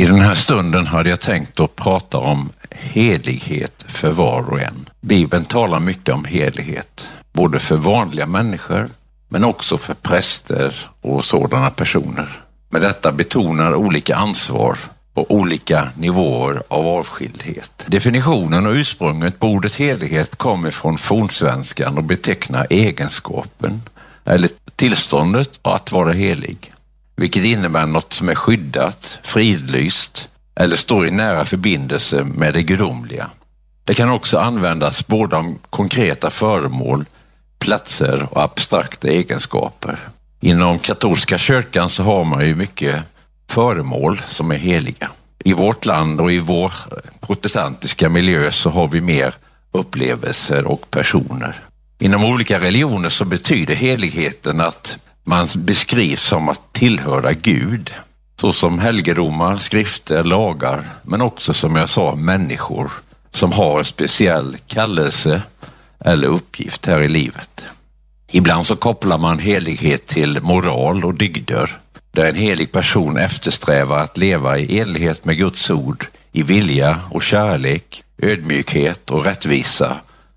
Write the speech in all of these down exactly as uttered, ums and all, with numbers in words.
I den här stunden hade jag tänkt att prata om helighet för var och en. Bibeln talar mycket om helighet, både för vanliga människor men också för präster och sådana personer. Med detta betonar olika ansvar och olika nivåer av avskildhet. Definitionen och ursprunget på ordet helighet kommer från fornsvenskan och betecknar egenskapen eller tillståndet att vara helig, vilket innebär något som är skyddat, fridlyst eller står i nära förbindelse med det gudomliga. Det kan också användas både om konkreta föremål, platser och abstrakta egenskaper. Inom katolska kyrkan så har man ju mycket föremål som är heliga. I vårt land och i vår protestantiska miljö så har vi mer upplevelser och personer. Inom olika religioner så betyder heligheten att man beskrivs som att tillhöra Gud, så som helgedomar, skrifter, lagar, men också som jag sa människor som har en speciell kallelse eller uppgift här i livet. Ibland så kopplar man helighet till moral och dygder, där en helig person eftersträvar att leva i enlighet med Guds ord, i vilja och kärlek, ödmjukhet och rättvisa.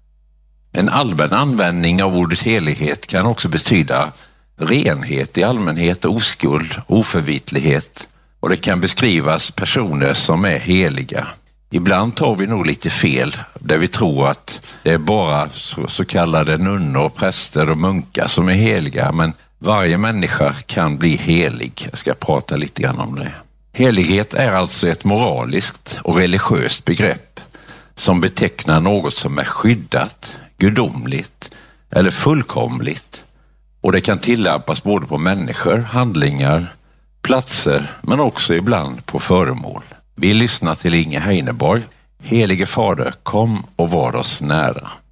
En allmän användning av ordet helighet kan också betyda renhet i allmänhet, oskuld, oförvitlighet, och det kan beskrivas personer som är heliga. Ibland tar vi nog lite fel där vi tror att det är bara så, så kallade nunnor, präster och munkar som är heliga, men varje människa kan bli helig. Jag ska prata lite grann om det. Helighet är alltså ett moraliskt och religiöst begrepp som betecknar något som är skyddat, gudomligt eller fullkomligt, och det kan tillämpas både på människor, handlingar, platser men också ibland på föremål. Vi lyssnar till Inge Heineborg. Helige Fader, kom och var oss nära.